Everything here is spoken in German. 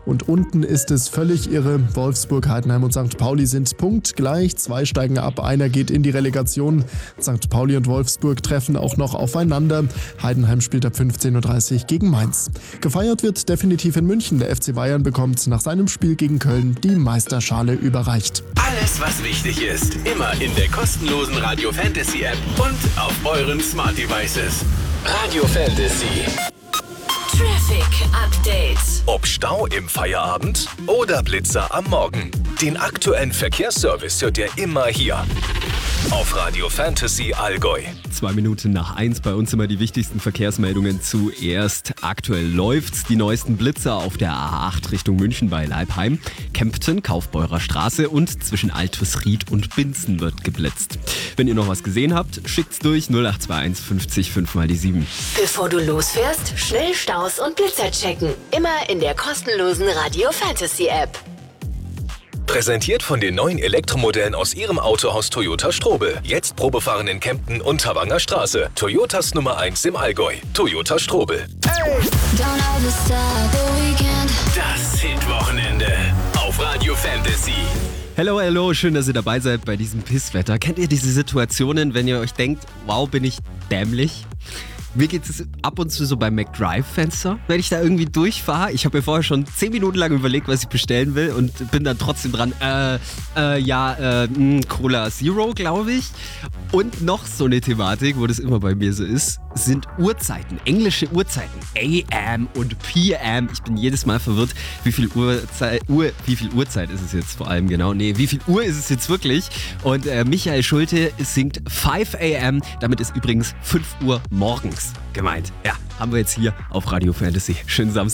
Und unten ist es völlig irre. Wolfsburg, Heidenheim und St. Pauli sind punktgleich. 2 steigen ab, einer geht in die Relegation. St. Pauli und Wolfsburg treffen auch noch aufeinander. Heidenheim spielt ab 15:30 Uhr gegen Mainz. Gefeiert wird definitiv in München. Der FC Bayern bekommt nach seinem Spiel gegen Köln die Meisterschale überreicht. Alles, was wichtig ist, immer in der kostenlosen Radio Fantasy App und auf euren Smart Devices. Radio Fantasy. Traffic Update. Ob Stau im Feierabend oder Blitzer am Morgen. Den aktuellen Verkehrsservice hört ihr immer hier auf Radio Fantasy Allgäu. 1:02 bei uns immer die wichtigsten Verkehrsmeldungen zuerst. Aktuell läuft's. Die neuesten Blitzer auf der A8 Richtung München bei Leipheim, Kempten, Kaufbeurer Straße und zwischen Altusried und Binzen wird geblitzt. Wenn ihr noch was gesehen habt, schickt's durch 0821 50 5 mal die 7. Bevor du losfährst, schnell Staus und Blitzer checken. Immer in der kostenlosen Radio Fantasy App. Präsentiert von den neuen Elektromodellen aus ihrem Autohaus Toyota Strobel. Jetzt Probefahren in Kempten und Havanger Straße. Toyotas Nummer 1 im Allgäu. Toyota Strobel. Das Hitwochenende auf Radio Fantasy. Hello, schön, dass ihr dabei seid bei diesem Pisswetter. Kennt ihr diese Situationen, wenn ihr euch denkt, wow, bin ich dämlich? Mir geht es ab und zu so beim McDrive-Fenster, wenn ich da irgendwie durchfahre. Ich habe mir vorher schon 10 Minuten lang überlegt, was ich bestellen will und bin dann trotzdem dran. Cola Zero, glaube ich. Und noch so eine Thematik, wo das immer bei mir so ist, sind Uhrzeiten, englische Uhrzeiten. AM und PM. Ich bin jedes Mal verwirrt, wie viel Uhrzeit ist es jetzt vor allem genau? Nee, wie viel Uhr ist es jetzt wirklich? Und Michael Schulte singt 5 AM, damit ist übrigens 5 Uhr morgens gemeint. Ja, haben wir jetzt hier auf Radio Fantasy. Schönen Samstag.